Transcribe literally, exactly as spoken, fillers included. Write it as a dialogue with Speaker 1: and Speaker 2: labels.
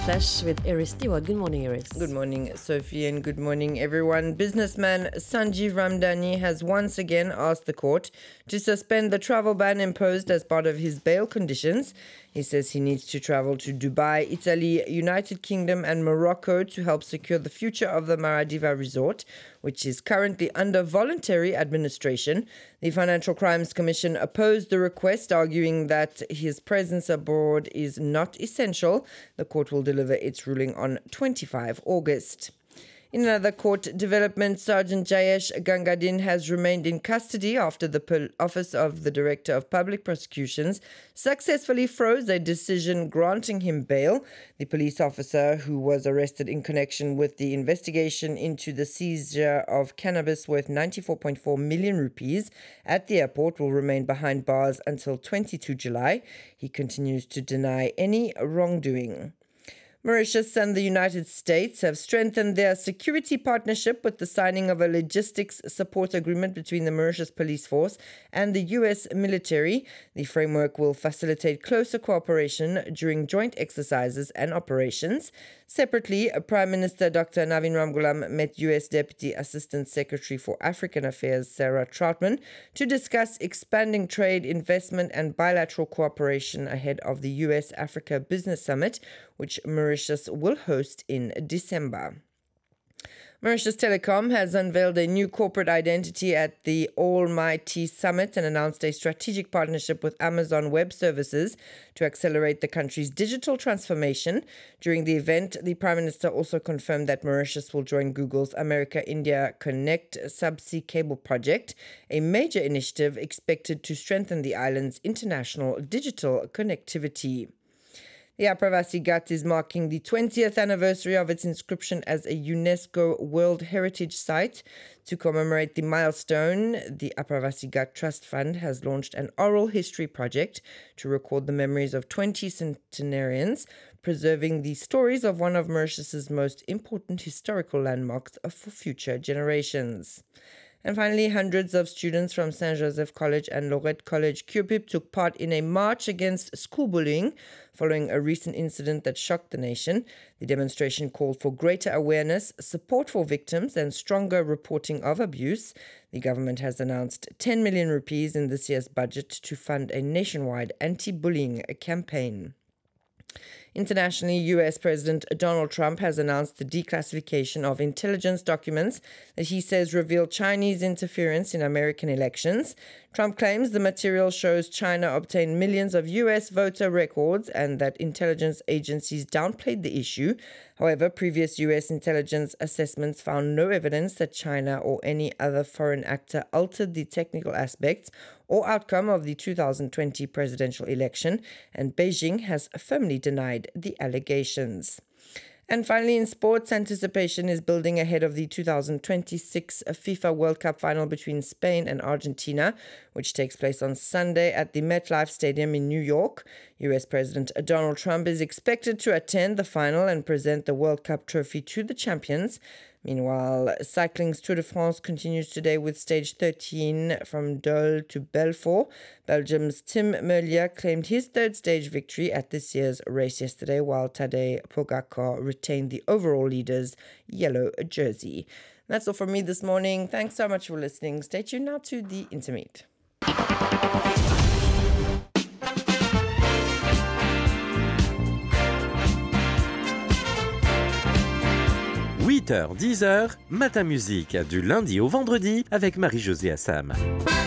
Speaker 1: Flash with Iris Stewart. Good morning, Iris.
Speaker 2: Good morning, Sophie, and good morning, everyone. Businessman Sanjeev Ramdhani has once again asked the court to suspend the travel ban imposed as part of his bail conditions. He says he needs to travel to Dubai, Italy, United Kingdom, and Morocco to help secure the future of the Maradiva resort, which is currently under voluntary administration. The Financial Crimes Commission opposed the request, arguing that his presence abroad is not essential. The court will deliver its ruling on the twenty-fifth of August. In another court development, Sergeant Jayesh Gangadin has remained in custody after the Pol- Office of the Director of Public Prosecutions successfully froze a decision granting him bail. The police officer, who was arrested in connection with the investigation into the seizure of cannabis worth ninety-four point four million rupees at the airport, will remain behind bars until the twenty-second of July. He continues to deny any wrongdoing. Mauritius and the United States have strengthened their security partnership with the signing of a logistics support agreement between the Mauritius Police Force and the U S military. The framework will facilitate closer cooperation during joint exercises and operations. Separately, Prime Minister Doctor Navin Ramgoolam met U S Deputy Assistant Secretary for African Affairs Sarah Troutman to discuss expanding trade, investment and bilateral cooperation ahead of the U S-Africa Business Summit, which Mauritius will host in December. Mauritius Telecom has unveiled a new corporate identity at the Almighty Summit and announced a strategic partnership with Amazon Web Services to accelerate the country's digital transformation. During the event, the Prime Minister also confirmed that Mauritius will join Google's America-India Connect subsea cable project, a major initiative expected to strengthen the island's international digital connectivity. The Apravasi Ghat is marking the twentieth anniversary of its inscription as a UNESCO World Heritage Site. To commemorate the milestone, the Apravasi Ghat Trust Fund has launched an oral history project to record the memories of twenty centenarians, preserving the stories of one of Mauritius's most important historical landmarks for future generations. And finally, hundreds of students from Saint Joseph College and Lorette College Q P I P took part in a march against school bullying following a recent incident that shocked the nation. The demonstration called for greater awareness, support for victims, and stronger reporting of abuse. The government has announced ten million rupees in this year's budget to fund a nationwide anti-bullying campaign. Internationally, U S President Donald Trump has announced the declassification of intelligence documents that he says reveal Chinese interference in American elections. Trump claims the material shows China obtained millions of U S voter records and that intelligence agencies downplayed the issue. However, previous U S intelligence assessments found no evidence that China or any other foreign actor altered the technical aspects or outcome of the two thousand twenty presidential election, and Beijing has firmly denied the allegations. And finally, in sports, anticipation is building ahead of the two thousand twenty-six FIFA World Cup final between Spain and Argentina, which takes place on Sunday at the MetLife Stadium in New York. U S President Donald Trump is expected to attend the final and present the World Cup trophy to the champions. Meanwhile, cycling's Tour de France continues today with stage thirteen from Dole to Belfort. Belgium's Tim Merlier claimed his third stage victory at this year's race yesterday, while Tadej Pogacar retained the overall leader's yellow jersey. That's all from me this morning. Thanks so much for listening. Stay tuned now to the Intermeet.
Speaker 3: huit heures dix heures, Matin Musique, du lundi au vendredi avec Marie-Josée Assam.